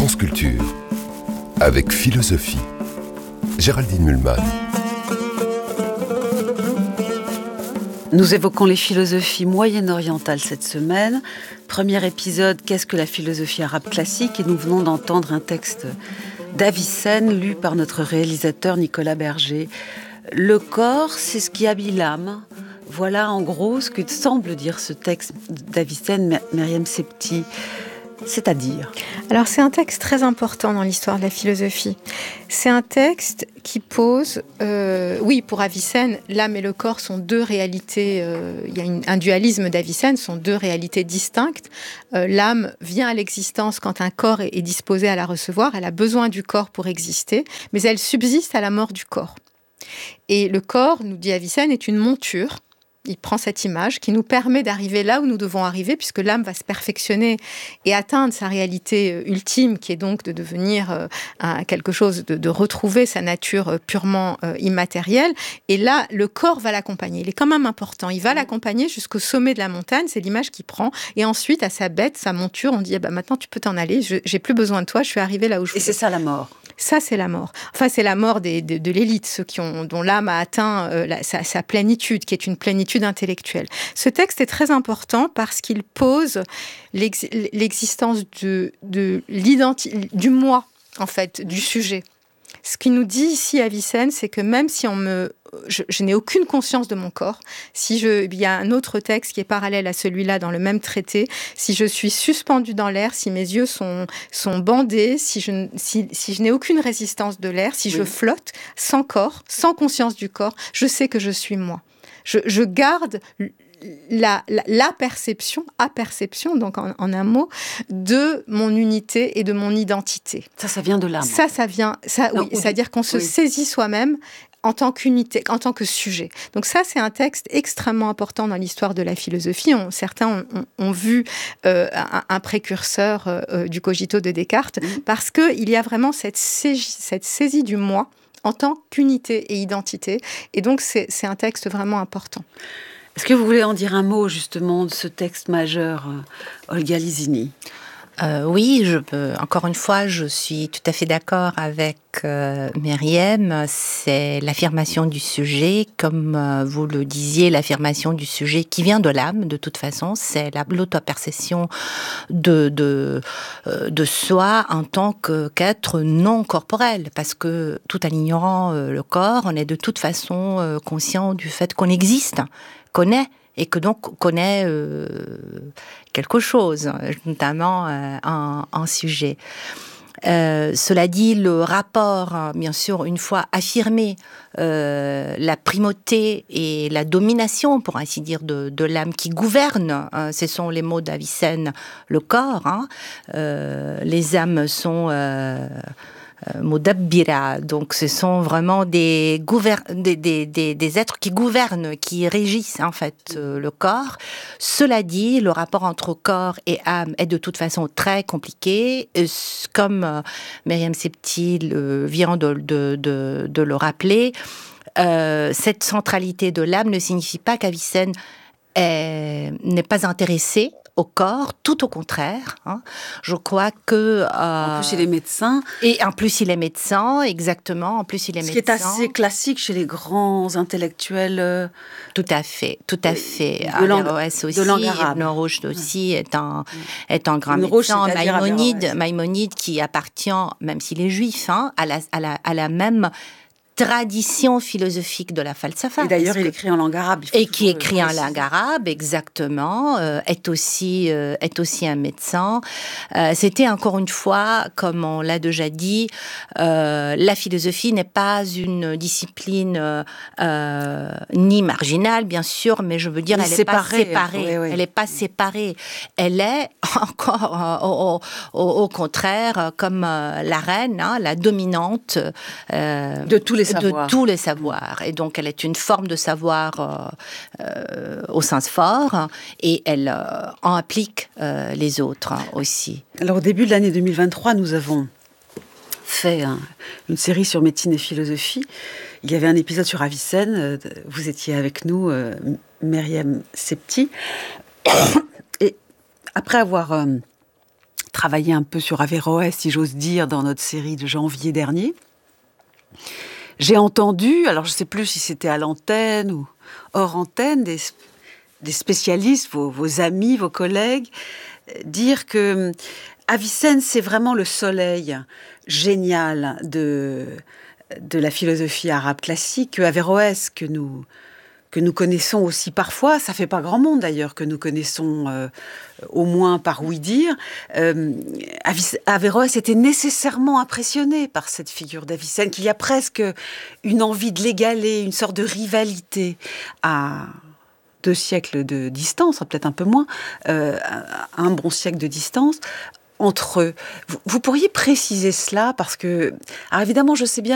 France Culture, avec philosophie. Géraldine Mühlmann. Nous évoquons les philosophies moyen-orientales cette semaine. Premier épisode, qu'est-ce que la philosophie arabe classique ? Et nous venons d'entendre un texte d'Avicenne lu par notre réalisateur Nicolas Berger. Le corps, c'est ce qui habille l'âme. Voilà en gros ce que semble dire ce texte d'Avicenne, Myriam Septi. C'est-à-dire ? Alors c'est un texte très important dans l'histoire de la philosophie. C'est un texte qui pose, pour Avicenne, l'âme et le corps sont deux réalités, il y a un dualisme d'Avicenne, sont deux réalités distinctes. L'âme vient à l'existence quand un corps est disposé à la recevoir, elle a besoin du corps pour exister, mais elle subsiste à la mort du corps. Et le corps, nous dit Avicenne, est une monture. Il prend cette image qui nous permet d'arriver là où nous devons arriver, puisque l'âme va se perfectionner et atteindre sa réalité ultime, qui est donc de devenir quelque chose, de retrouver sa nature purement immatérielle. Et là, le corps va l'accompagner. Il est quand même important. Il va l'accompagner jusqu'au sommet de la montagne. C'est l'image qu'il prend. Et ensuite, à sa bête, sa monture, on dit maintenant, tu peux t'en aller. J'ai plus besoin de toi. Je suis arrivé là où je voulais. Et c'est ça la mort. Ça, c'est la mort. Enfin, c'est la mort de l'élite, ceux dont l'âme a atteint sa plénitude, qui est une plénitude intellectuelle. Ce texte est très important parce qu'il pose l'existence du moi, en fait, du sujet. Ce qu'il nous dit ici, Avicenne, c'est que même si je n'ai aucune conscience de mon corps, il y a un autre texte qui est parallèle à celui-là dans le même traité, si je suis suspendue dans l'air, si mes yeux sont bandés, si je n'ai aucune résistance de l'air, si je flotte sans corps, sans conscience du corps, je sais que je suis moi. Je garde la perception, donc en un mot, de mon unité et de mon identité. Ça vient de l'âme. Ça vient, c'est-à-dire qu'on se saisit soi-même en tant qu'unité, en tant que sujet. Donc ça, c'est un texte extrêmement important dans l'histoire de la philosophie. Certains ont vu un précurseur du cogito de Descartes, parce qu'il y a vraiment cette saisie du moi en tant qu'unité et identité. Et donc, c'est un texte vraiment important. Est-ce que vous voulez en dire un mot, justement, de ce texte majeur, Olga Lizini ? Oui, je peux. Encore une fois, je suis tout à fait d'accord avec Myriam. C'est l'affirmation du sujet, comme vous le disiez, l'affirmation du sujet qui vient de l'âme, de toute façon. C'est l'auto-perception de soi en tant qu'être non corporel. Parce que tout en ignorant le corps, on est de toute façon conscient du fait qu'on existe, qu'on est. Et que donc connaît quelque chose, notamment un sujet. Cela dit, le rapport, bien sûr, une fois affirmé, la primauté et la domination, pour ainsi dire, de l'âme qui gouverne, ce sont les mots d'Avicenne, le corps. Les âmes sont... Mudabbira, donc ce sont vraiment des êtres qui gouvernent, qui régissent en fait le corps. Cela dit, le rapport entre corps et âme est de toute façon très compliqué, comme Myriam Septi vient de le rappeler. Cette centralité de l'âme ne signifie pas qu'Avicenne n'est pas intéressé au corps, tout au contraire. Je crois que... en plus, il est médecin. Et en plus, il est médecin, exactement. En plus, il est médecin. Ce qui est assez classique chez les grands intellectuels. Tout à fait. De langue arabe. Ibn Rushd aussi est un grand médecin. Maïmonide qui appartient, même s'il est juif, à la même tradition philosophique de la falsafa. Et d'ailleurs, il écrit en langue arabe. Qui écrit en langue arabe, exactement, est aussi un médecin. C'était encore une fois, comme on l'a déjà dit, la philosophie n'est pas une discipline ni marginale, bien sûr, mais je veux dire, elle n'est pas séparée. Oui. Elle n'est pas séparée. Elle est encore, au contraire, comme la reine, la dominante de tous les savoirs. Et donc, elle est une forme de savoir au sens fort et elle en applique les autres aussi. Alors, au début de l'année 2023, nous avons fait une série sur médecine et philosophie. Il y avait un épisode sur Avicenne. Vous étiez avec nous, Myriam Septi. Et après avoir travaillé un peu sur Averroès, si j'ose dire, dans notre série de janvier dernier. J'ai entendu, alors je ne sais plus si c'était à l'antenne ou hors antenne, des spécialistes, vos amis, vos collègues, dire que Avicenne, c'est vraiment le soleil génial de la philosophie arabe classique, que Averroès, que nous connaissons aussi parfois, ça fait pas grand monde d'ailleurs que nous connaissons au moins par ouï-dire. Averroès était nécessairement impressionné par cette figure d'Avicenne, qu'il y a presque une envie de l'égaler, une sorte de rivalité à 2 siècles de distance, peut-être un peu moins, un bon siècle de distance, entre eux. Vous pourriez préciser cela, parce que, alors évidemment, je sais bien